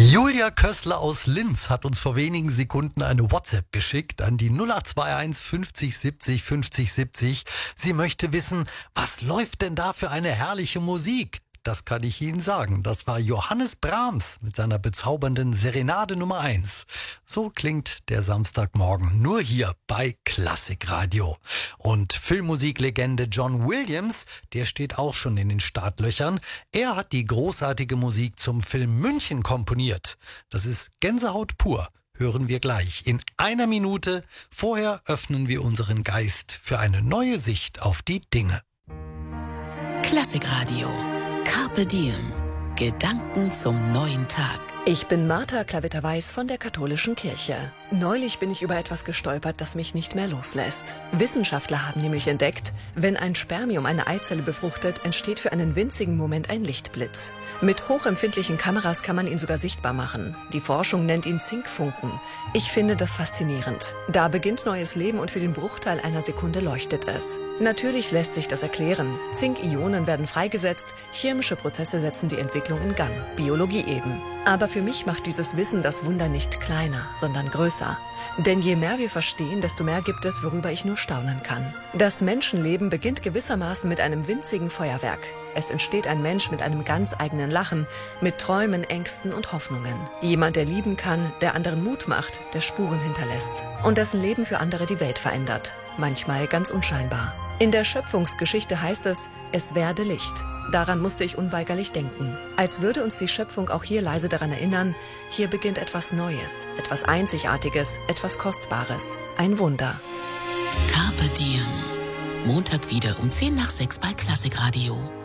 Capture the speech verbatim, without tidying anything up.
Julia Kössler aus Linz hat uns vor wenigen Sekunden eine WhatsApp geschickt an die null acht zwei eins fünfzig siebzig fünfzig siebzig. Sie möchte wissen, was läuft denn da für eine herrliche Musik? Das kann ich Ihnen sagen. Das war Johannes Brahms mit seiner bezaubernden Serenade Nummer eins. So klingt der Samstagmorgen nur hier bei Klassikradio. Und Filmmusiklegende John Williams, der steht auch schon in den Startlöchern. Er hat die großartige Musik zum Film München komponiert. Das ist Gänsehaut pur. Hören wir gleich in einer Minute. Vorher öffnen wir unseren Geist für eine neue Sicht auf die Dinge. Klassikradio. Carpe Diem. Gedanken zum neuen Tag. Ich bin Martha Klavitter-Weiß von der Katholischen Kirche. Neulich bin ich über etwas gestolpert, das mich nicht mehr loslässt. Wissenschaftler haben nämlich entdeckt, wenn ein Spermium eine Eizelle befruchtet, entsteht für einen winzigen Moment ein Lichtblitz. Mit hochempfindlichen Kameras kann man ihn sogar sichtbar machen. Die Forschung nennt ihn Zinkfunken. Ich finde das faszinierend. Da beginnt neues Leben und für den Bruchteil einer Sekunde leuchtet es. Natürlich lässt sich das erklären. Zinkionen werden freigesetzt, chemische Prozesse setzen die Entwicklung in Gang. Biologie eben. Aber für mich macht dieses Wissen das Wunder nicht kleiner, sondern größer. Denn je mehr wir verstehen, desto mehr gibt es, worüber ich nur staunen kann. Das Menschenleben beginnt gewissermaßen mit einem winzigen Feuerwerk. Es entsteht ein Mensch mit einem ganz eigenen Lachen, mit Träumen, Ängsten und Hoffnungen. Jemand, der lieben kann, der anderen Mut macht, der Spuren hinterlässt und dessen Leben für andere die Welt verändert. Manchmal ganz unscheinbar. In der Schöpfungsgeschichte heißt es, es werde Licht. Daran musste ich unweigerlich denken. Als würde uns die Schöpfung auch hier leise daran erinnern, hier beginnt etwas Neues, etwas Einzigartiges, etwas Kostbares. Ein Wunder. Carpe Diem. Montag wieder um zehn nach sechs bei Klassikradio.